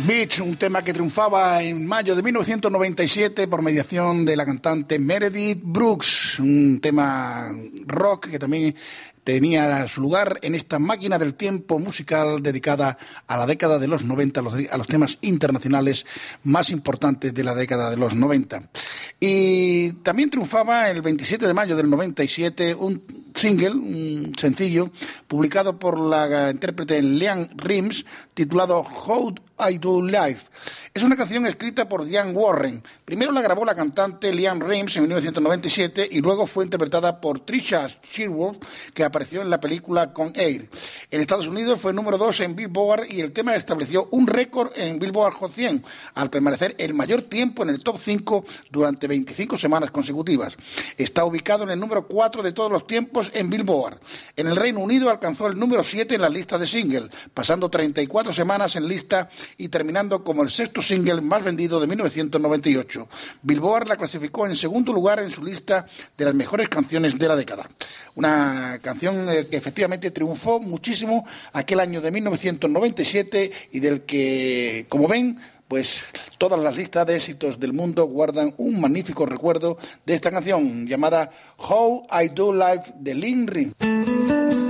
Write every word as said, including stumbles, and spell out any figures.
Beach, un tema que triunfaba en mayo de mil novecientos noventa y siete por mediación de la cantante Meredith Brooks, un tema rock que también tenía su lugar en esta máquina del tiempo musical dedicada a la década de los noventa, a los, a los temas internacionales más importantes de la década de los noventa. Y también triunfaba el veintisiete de mayo del noventa y siete un single, un sencillo, publicado por la intérprete Leanne Rimes, titulado How I Do Life. Es una canción escrita por Diane Warren. Primero la grabó la cantante Leanne Rimes en mil novecientos noventa y siete y luego fue interpretada por Trisha Sherwood, que apareció en la película Con Air. En Estados Unidos fue número dos en Billboard y el tema estableció un récord en Billboard Hot cien, al permanecer el mayor tiempo en el top cinco durante veinticinco semanas consecutivas. Está ubicado en el número cuatro de todos los tiempos en Billboard. En el Reino Unido alcanzó el número siete en la lista de single, pasando treinta y cuatro semanas en lista y terminando como el sexto single más vendido de mil novecientos noventa y ocho. Billboard la clasificó en segundo lugar en su lista de las mejores canciones de la década. Una canción que efectivamente triunfó muchísimo aquel año de mil novecientos noventa y siete y del que, como ven, pues todas las listas de éxitos del mundo guardan un magnífico recuerdo de esta canción llamada How I Do Life de Leanne Rimes.